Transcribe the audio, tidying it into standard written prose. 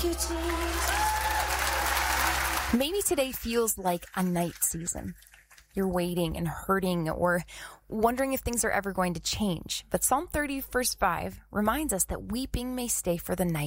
you, Jesus. Maybe today feels like a night season. You're waiting and hurting or wondering if things are ever going to change. But Psalm 30, verse 5 reminds us that weeping may stay for the night,